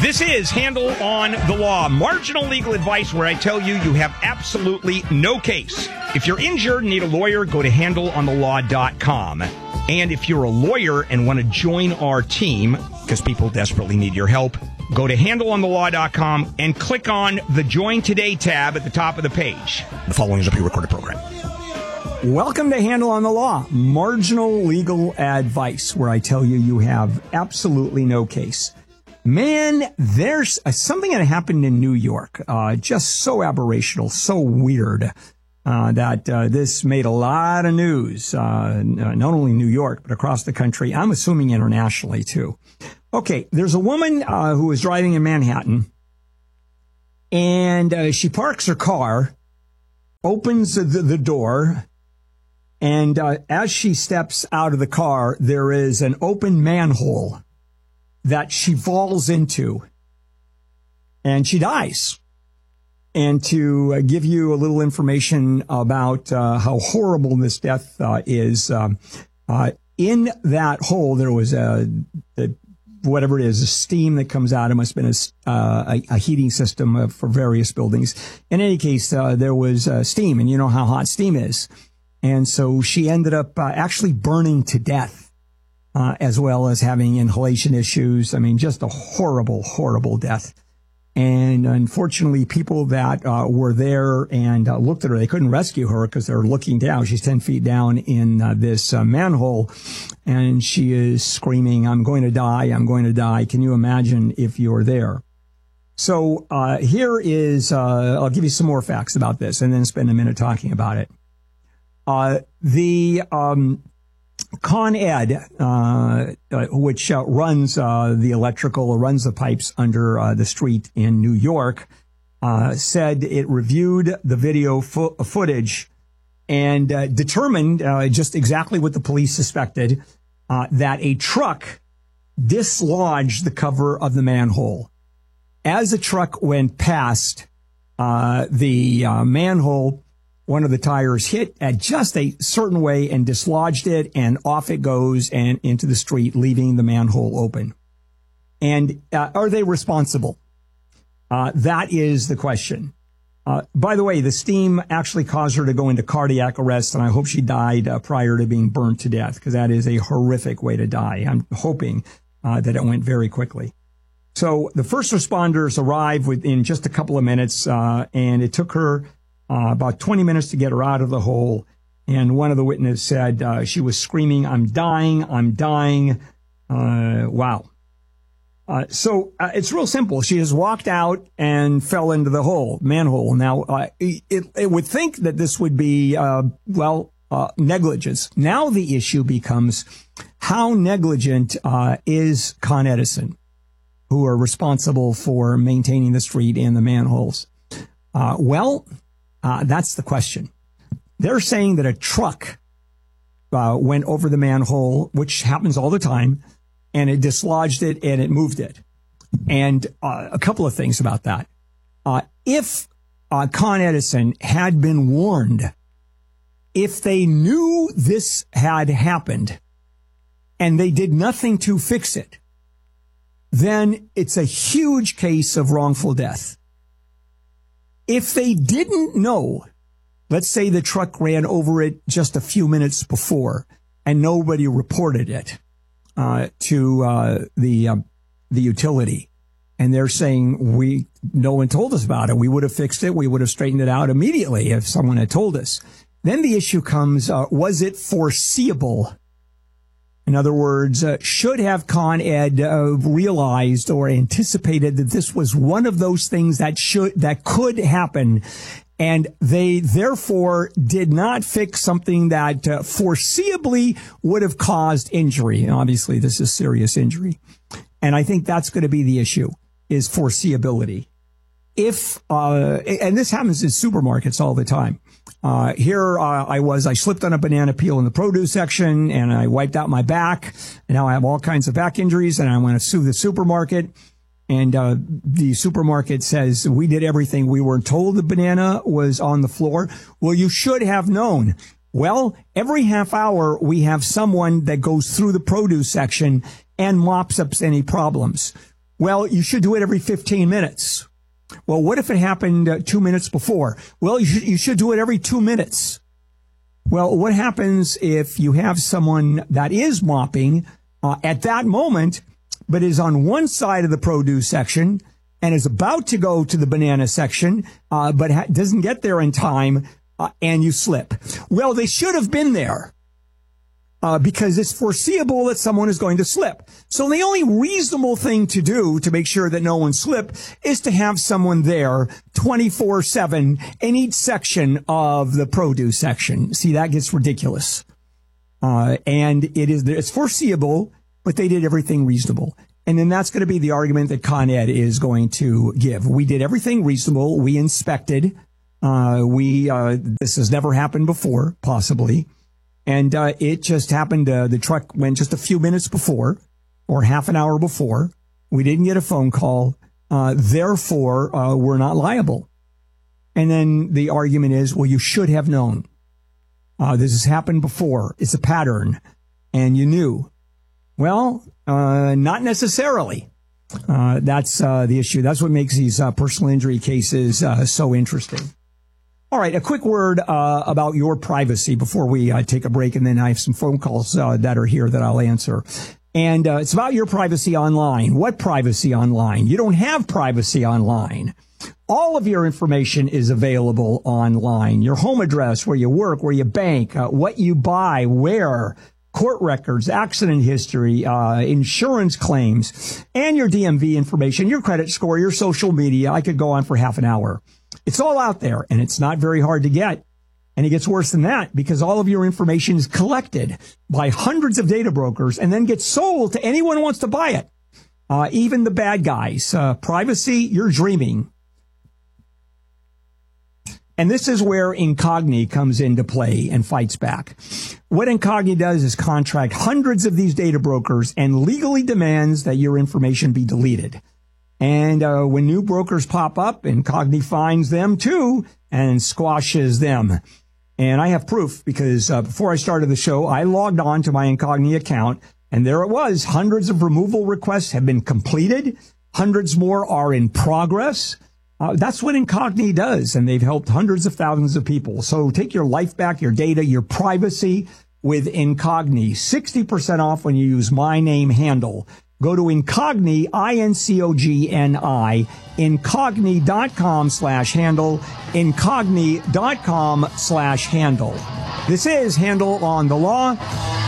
This is Handle on the Law, marginal legal advice where I tell you you have absolutely no case. If you're injured and need a lawyer, go to handleonthelaw.com. And if you're a lawyer and want to join our team, because people desperately need your help, go to handleonthelaw.com and click on the Join Today tab at the top of the page. The following is a pre-recorded program. Welcome to Handle on the Law, marginal legal advice where I tell you you have absolutely no case. Man, there's something that happened in New York, just so aberrational, so weird, that this made a lot of news, not only New York, but across the country. I'm assuming internationally, too. Okay, there's a woman who is driving in Manhattan, and she parks her car, opens the door, and as she steps out of the car, there is an open manhole that she falls into, and she dies. And to give you a little information about how horrible this death is, in that hole there was whatever it is, a steam that comes out. It must have been a heating system for various buildings. In any case, there was steam, and you know how hot steam is. And so she ended up actually burning to death. As well as having inhalation issues. I mean, just a horrible, horrible death. And unfortunately, people that were there and looked at her, they couldn't rescue her because they're looking down. She's 10 feet down in this manhole, and she is screaming, "I'm going to die, I'm going to die." Can you imagine if you're there? So here is, I'll give you some more facts about this and then spend a minute talking about it. Con Ed, which runs the electrical, runs the pipes under the street in New York, said it reviewed the video footage and determined just exactly what the police suspected, that a truck dislodged the cover of the manhole. As the truck went past the manhole, one of the tires hit at just a certain way and dislodged it, and off it goes and into the street, leaving the manhole open. And are they responsible? That is the question. By the way, the steam actually caused her to go into cardiac arrest, and I hope she died prior to being burned to death, because that is a horrific way to die. I'm hoping that it went very quickly. So the first responders arrived within just a couple of minutes, and it took her about 20 minutes to get her out of the hole. And one of the witnesses said she was screaming, "I'm dying, I'm dying." Wow. So it's real simple. She has walked out and fell into the manhole. Now, it would think that this would be, negligence. Now the issue becomes, how negligent is Con Edison, who are responsible for maintaining the street and the manholes? That's the question. They're saying that a truck went over the manhole, which happens all the time, and it dislodged it and it moved it. And a couple of things about that. If Con Edison had been warned, if they knew this had happened and they did nothing to fix it, then it's a huge case of wrongful death. If they didn't know, let's say the truck ran over it just a few minutes before and nobody reported it to the utility, and they're saying no one told us about it, we would have fixed it, we would have straightened it out immediately if someone had told us. Then the issue comes, was it foreseeable? In other words, should have Con Ed realized or anticipated that this was one of those things that could happen, and they therefore did not fix something that foreseeably would have caused injury. And obviously, this is serious injury, and I think that's going to be the issue, is foreseeability. If and this happens in supermarkets all the time. I slipped on a banana peel in the produce section and I wiped out my back, and now I have all kinds of back injuries, and I want to sue the supermarket. And the supermarket says, we did everything. We weren't told the banana was on the floor. Well, you should have known. Well, every half hour, we have someone that goes through the produce section and mops up any problems. Well, you should do it every 15 minutes. Well, what if it happened 2 minutes before? Well, you should do it every 2 minutes. Well, what happens if you have someone that is mopping at that moment, but is on one side of the produce section and is about to go to the banana section, but doesn't get there in time, and you slip? Well, they should have been there. Because it's foreseeable that someone is going to slip. So the only reasonable thing to do to make sure that no one slip is to have someone there 24/7 in each section of the produce section. See, that gets ridiculous. And it's foreseeable, but they did everything reasonable. And then that's going to be the argument that Con Ed is going to give. We did everything reasonable. We inspected. This has never happened before, possibly. And it just happened. The truck went just a few minutes before or half an hour before. We didn't get a phone call. Therefore, we're not liable. And then the argument is, well, you should have known. This has happened before. It's a pattern. And you knew. Well, not necessarily. That's the issue. That's what makes these personal injury cases so interesting. All right, a quick word about your privacy before we take a break, and then I have some phone calls that are here that I'll answer. And it's about your privacy online. What privacy online? You don't have privacy online. All of your information is available online. Your home address, where you work, where you bank, what you buy, where, court records, accident history, insurance claims, and your DMV information, your credit score, your social media. I could go on for half an hour. It's all out there, and it's not very hard to get. And it gets worse than that, because all of your information is collected by hundreds of data brokers and then gets sold to anyone who wants to buy it, even the bad guys. Privacy, you're dreaming. And this is where Incogni comes into play and fights back. What Incogni does is contract hundreds of these data brokers and legally demands that your information be deleted. And when new brokers pop up, Incogni finds them too and squashes them. And I have proof, because before I started the show, I logged on to my Incogni account, and there it was. Hundreds of removal requests have been completed. Hundreds more are in progress. That's what Incogni does, and they've helped hundreds of thousands of people. So take your life back, your data, your privacy with Incogni. 60% off when you use my name handle. Go to Incogni, INCOGNI, Incogni.com/handle, Incogni.com/handle. This is Handle on the Law.